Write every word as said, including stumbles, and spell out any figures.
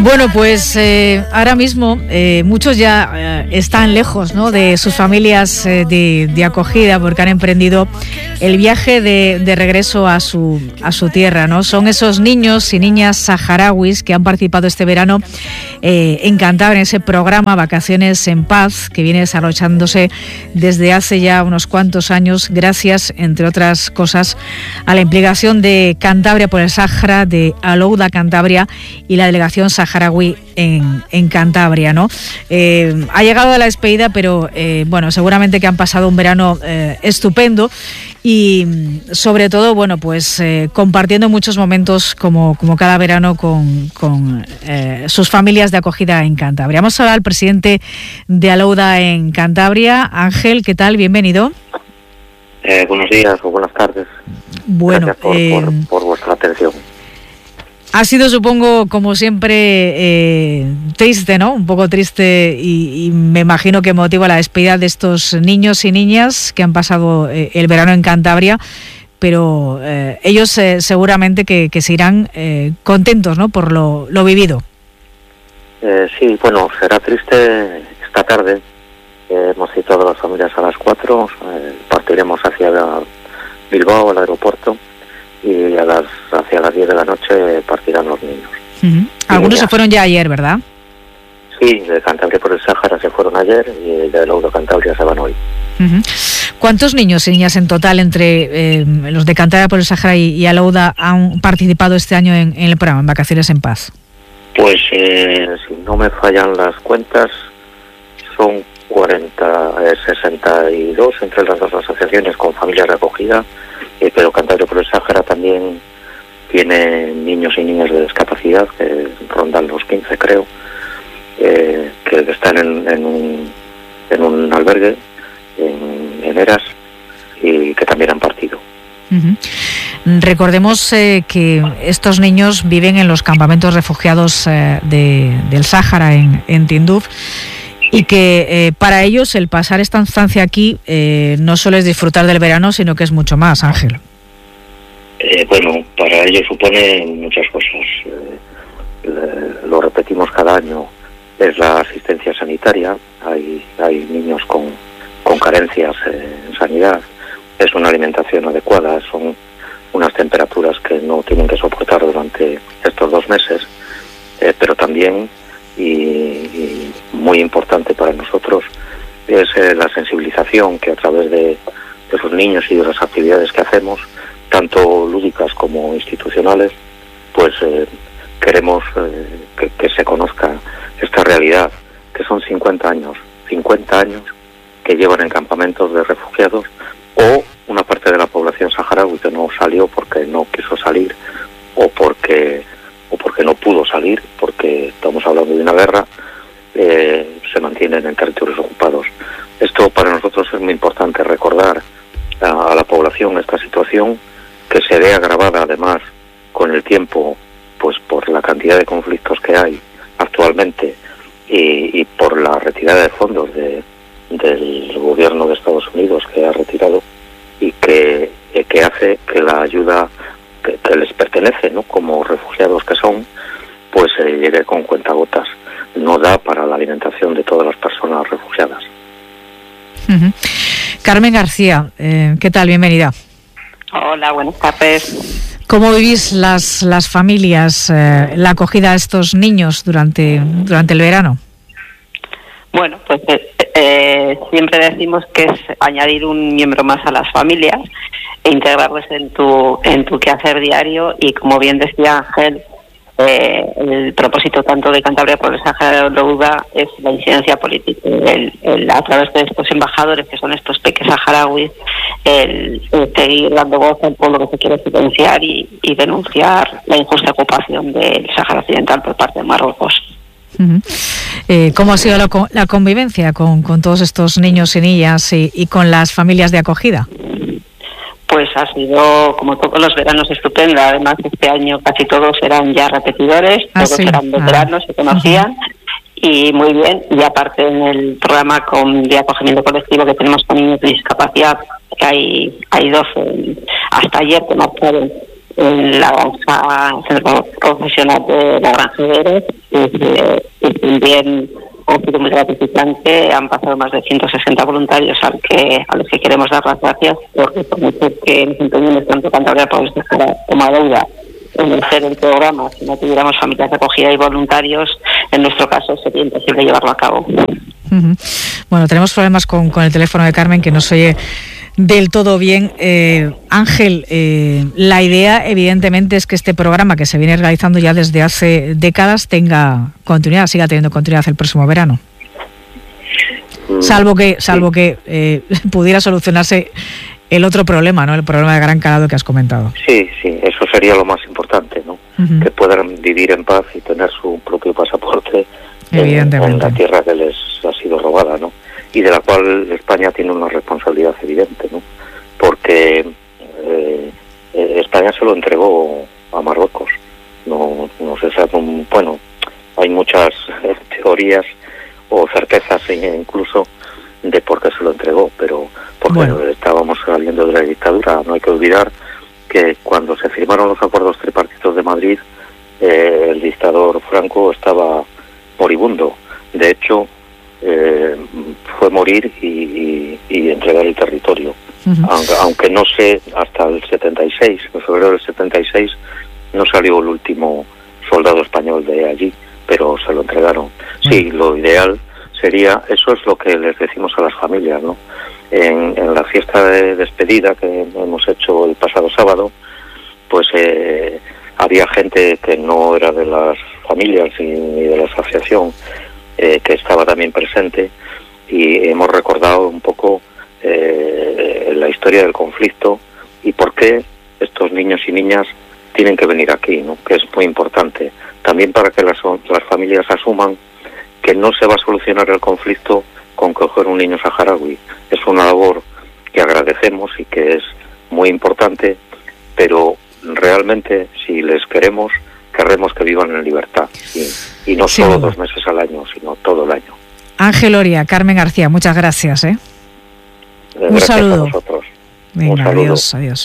Bueno, pues eh, ahora mismo eh, muchos ya eh, están lejos, ¿no?, de sus familias eh, de, de acogida, porque han emprendido el viaje de, de regreso a su, a su tierra, ¿no? Son esos niños y niñas saharauis que han participado este verano eh, en Cantabria, en ese programa Vacaciones en Paz, que viene desarrollándose desde hace ya unos cuantos años, gracias, entre otras cosas, a la implicación de Cantabria por el Sáhara, de Alouda Cantabria y la delegación saharaui en, en Cantabria, ¿no? Eh, ha llegado a la despedida, pero eh, bueno, seguramente que han pasado un verano eh, estupendo y sobre todo, bueno, pues eh, compartiendo muchos momentos como, como cada verano con, con eh, sus familias de acogida en Cantabria. Vamos a hablar al presidente de Alouda en Cantabria. Ángel, ¿qué tal? Bienvenido. Eh, buenos días o buenas tardes. Bueno, gracias por, eh, por, por vuestra atención. Ha sido, supongo, como siempre, eh, triste, ¿no? Un poco triste y, y me imagino que motiva la despedida de estos niños y niñas que han pasado eh, el verano en Cantabria, pero eh, ellos eh, seguramente que, que se irán eh, contentos, ¿no?, por lo, lo vivido. Eh, sí, bueno, será triste esta tarde. Eh, hemos citado a las familias a las cuatro, eh, partiremos hacia la Bilbao, al aeropuerto, y a las hacia las diez de la noche partirán los niños. Uh-huh. Algunos se fueron ya ayer, ¿verdad? Sí, de Cantabria por el Sáhara se fueron ayer y de Alouda Cantabria se van hoy. Uh-huh. ¿Cuántos niños y niñas en total entre eh, los de Cantabria por el Sáhara y, y Alouda han participado este año en, en el programa, en Vacaciones en Paz? Pues eh, si no me fallan las cuentas, son cuarenta, eh, sesenta y dos entre las dos asociaciones con familias de acogida. Eh, pero Cantabria por el Sáhara también tiene niños y niñas de discapacidad que rondan los quince, creo, eh, que están en, en, un, en un albergue en, en Eras y que también han partido. Uh-huh. Recordemos eh, que estos niños viven en los campamentos refugiados eh, de, del Sáhara en, en Tinduf, y que eh, para ellos el pasar esta estancia aquí eh, no solo es disfrutar del verano, sino que es mucho más, Ángel. Eh, bueno, para ellos supone muchas cosas. Eh, le, lo repetimos cada año, es la asistencia sanitaria. Hay, hay niños con, con carencias eh, en sanidad. Es una alimentación adecuada, son unas temperaturas que no tienen que soportar durante estos dos meses, eh, pero también, y, y muy importante para nosotros, es eh, la sensibilización que a través de, de los niños y de las actividades que hacemos, tanto lúdicas como institucionales, pues eh, queremos eh, que, que se conozca esta realidad, que son cincuenta años, cincuenta años que llevan en campamentos de refugiados, o una parte de la población saharaui que no salió porque no quiso salir, o porque o porque no pudo salir, porque estamos hablando de una guerra, eh, se mantienen en territorios ocupados. Esto para nosotros es muy importante, recordar a, a la población esta situación, que se ve agravada además con el tiempo, pues por la cantidad de conflictos que hay actualmente y, y por la retirada de fondos de, del gobierno de Estados Unidos, que ha retirado y que, que hace que la ayuda que, que les pertenece, ¿no?, como refugiados que son, pues eh, llegue con cuentagotas. No da para la alimentación de todas las personas refugiadas. Uh-huh. Carmen García, eh, ¿qué tal? Bienvenida. Hola, buenas tardes. ¿Cómo vivís las las familias eh, la acogida a estos niños durante durante el verano? Bueno, pues eh, eh, siempre decimos que es añadir un miembro más a las familias e integrarles en tu en tu quehacer diario, y como bien decía Ángel, eh, el propósito tanto de Cantabria por el Sáhara de Alouda es la incidencia política, el, el, a través de estos embajadores que son estos peques saharauis, el, el seguir dando voz al pueblo que se quiere silenciar y, y denunciar la injusta ocupación del Sáhara Occidental por parte de Marruecos. Uh-huh. Eh, ¿Cómo ha sido la, la convivencia con, con todos estos niños y niñas y, y con las familias de acogida? Pues ha sido, como todos los veranos, estupenda. Además, este año casi todos eran ya repetidores, ah, todos sí. eran veteranos, ah. se conocían, uh-huh. y muy bien. Y aparte, en el programa con, de acogimiento colectivo que tenemos con niños de discapacidad, que hay, hay doce, hasta ayer que marcharon en la granja, en el centro profesional de la granja de Eres, y, y también ha sido muy gratificante. Han pasado más de ciento sesenta voluntarios al que, a los que queremos dar las gracias, porque por mucho que nos empeñemos tanto Cantabria por dejar como deuda en hacer el programa, si no tuviéramos familias de acogida y voluntarios, en nuestro caso sería imposible llevarlo a cabo. Uh-huh. Bueno, tenemos problemas con, con el teléfono de Carmen, que no se oye del todo bien. Eh, Ángel, eh, la idea evidentemente es que este programa, que se viene realizando ya desde hace décadas, tenga continuidad, siga teniendo continuidad el próximo verano. Salvo que, salvo que eh, pudiera solucionarse el otro problema, ¿no? El problema de Gran Calado que has comentado. Sí, sí, eso sería lo más importante, ¿no? Uh-huh. Que puedan vivir en paz y tener su propio pasaporte en, en la tierra que les ha sido robada, ¿no? Y de la cual España tiene una responsabilidad evidente, ¿no? Porque eh, España se lo entregó a Marruecos. No, no se sabe, bueno, hay muchas teorías o certezas incluso de por qué se lo entregó, pero porque bueno. estábamos saliendo de la dictadura. No hay que olvidar que cuando se firmaron los acuerdos tripartitos de Madrid, eh, el dictador Franco estaba moribundo. De hecho, eh, fue morir y, y, y entregar el territorio. Uh-huh. aunque, aunque no sé, hasta el setenta y seis, en febrero del setenta y seis, no salió el último soldado español de allí, pero se lo entregaron. Uh-huh. Sí, lo ideal sería, eso es lo que les decimos a las familias, ¿no? En, en la fiesta de despedida que hemos hecho el pasado sábado, pues eh, había gente que no era de las familias ni de la asociación, eh, que estaba también presente, y hemos recordado un poco eh, la historia del conflicto y por qué estos niños y niñas tienen que venir aquí, ¿no? Que es muy importante. También para que las, las familias asuman que no se va a solucionar el conflicto con coger un niño saharaui. Es una labor que agradecemos y que es muy importante, pero realmente si les queremos, querremos que vivan en libertad. Y, y no sí. solo dos meses al año, sino todo el año. Ángel Oria, Carmen García, muchas gracias. ¿eh? Gracias un saludo. A vosotros. Venga, un saludo. Adiós, adiós.